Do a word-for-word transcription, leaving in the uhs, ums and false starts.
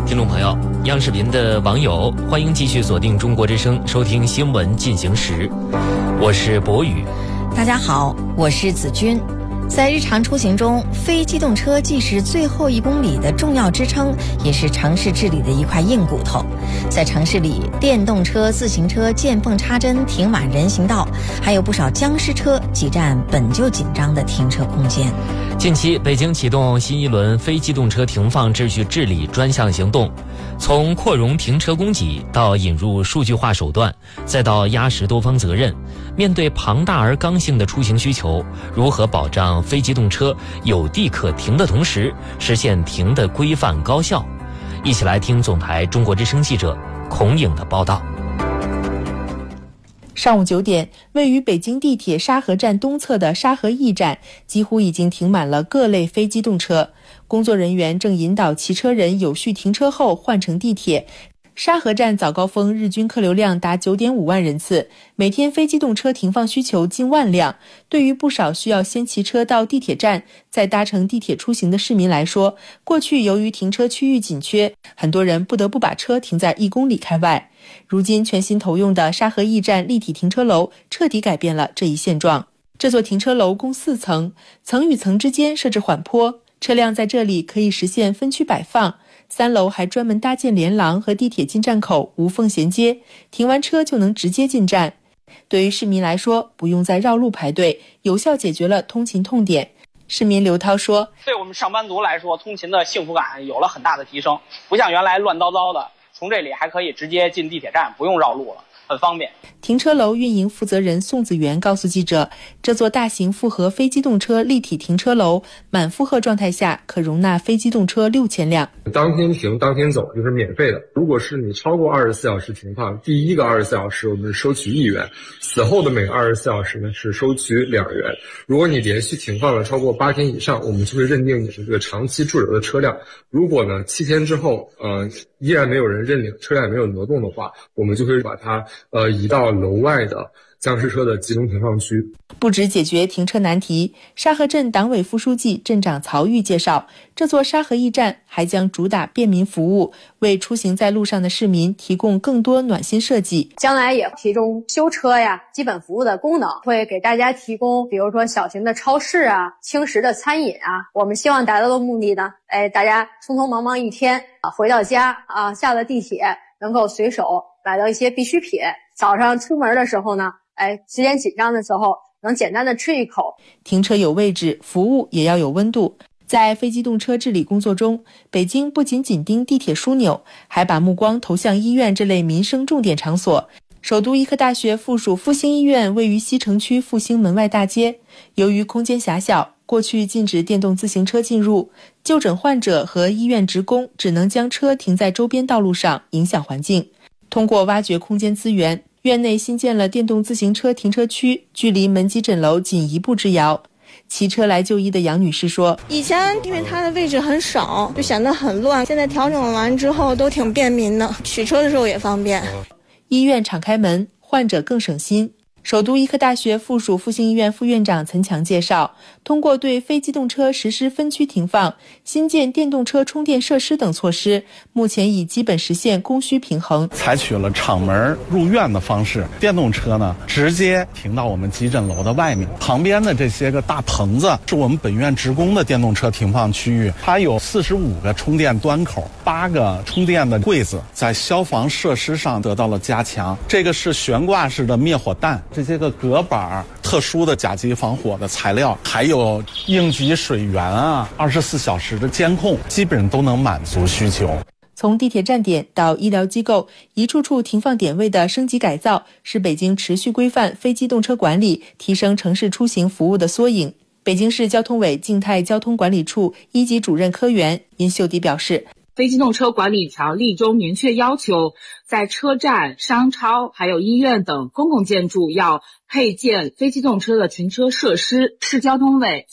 听众朋友，央视频的网友，欢迎继续锁定中国之声，收听新闻进行时。我是博宇。 大家好，我是子君。在日常出行中，非机动车既是最后一公里的重要支撑，也是城市治理的一块硬骨头。在城市里，电动车、自行车见缝插针停满人行道，还有不少僵尸车挤占本就紧张的停车空间。 近期，北京启动新一轮非机动车停放秩序治理专项行动，从扩容停车供给到引入数据化手段，再到压实多方责任。面对庞大而刚性的出行需求，如何保障非机动车有地可停的同时，实现停的规范高效？一起来听总台中国之声记者孔颖的报道。 上午九点，位于北京地铁沙河站东侧的沙河驿站几乎已经停满了各类非机动车，工作人员正引导骑车人有序停车后换乘地铁。沙河站早高峰日均客流量达 九点五万人次，每天非机动车停放需求近万辆。对于不少需要先骑车到地铁站再搭乘地铁出行的市民来说，过去由于停车区域紧缺，很多人不得不把车停在一公里开外。如今全新投用的沙河驿站立体停车楼彻底改变了这一现状。这座停车楼共四层，层与层之间设置缓坡，车辆在这里可以实现分区摆放。三楼还专门搭建连廊和地铁进站口无缝衔接，停完车就能直接进站。对于市民来说，不用再绕路排队，有效解决了通勤痛点。市民刘涛说， 对我们上班族来说，通勤的幸福感有了很大的提升，不像原来乱糟糟的，从这里还可以直接进地铁站，不用绕路了，很方便。 停车楼运营负责人宋子元告诉记者，这座大型复合非机动车立体停车楼满负荷状态下可容纳非机动车六千辆， 当天停当天走就是免费的。如果是你超过二十四小时停放，第一个二十四小时我们收取一元，此后的每个二十四小时呢是收取两元。如果你连续停放了超过八天以上，我们就会认定你是这个长期驻留的车辆。如果呢七天之后呃依然没有人认领，车辆也没有挪动的话，我们就会把它呃移到楼外的僵尸车的集中停放区。 不止解决停车难题，沙河镇党委副书记、镇长曹玉介绍，这座沙河驿站还将主打便民服务，为出行在路上的市民提供更多暖心设计。 将来也提供修车呀、基本服务的功能，会给大家提供比如说小型的超市啊、轻食的餐饮啊。我们希望达到的目的呢，哎，大家匆匆忙忙一天啊，回到家啊，下了地铁能够随手买到一些必需品，早上出门的时候呢，哎，时间紧张的时候能简单的吃一口。 停车有位置，服务也要有温度。在非机动车治理工作中，北京不仅紧盯地铁枢纽，还把目光投向医院这类民生重点场所。首都医科大学附属复兴医院位于西城区复兴门外大街，由于空间狭小，过去禁止电动自行车进入，就诊患者和医院职工只能将车停在周边道路上，影响环境。通过挖掘空间资源，院内新建了电动自行车停车区，距离门急诊楼仅一步之遥。骑车来就医的杨女士说， 以前因为它的位置很少，就显得很乱，现在调整完之后都挺便民的，取车的时候也方便。 医院敞开门，患者更省心。首都医科大学附属复兴医院副院长岑强介绍，通过对非机动车实施分区停放、新建电动车充电设施等措施，目前已基本实现供需平衡。 采取了敞门入院的方式，电动车呢直接停到我们急诊楼的外面，旁边的这些个大棚子是我们本院职工的电动车停放区域，它有四十五个充电端口，八个充电的柜子，在消防设施上得到了加强。这个是悬挂式的灭火弹，这些个隔板、特殊的甲级防火的材料，还有应急水源啊，二十四小时的监控，基本都能满足需求。 从地铁站点到医疗机构，一处处停放点位的升级改造，是北京持续规范非机动车管理、提升城市出行服务的缩影。北京市交通委静态交通管理处一级主任科员殷秀迪表示， 非机动车管理条例中明确要求，在车站、商超还有医院等公共建筑要配建非机动车的停车设施。市交通委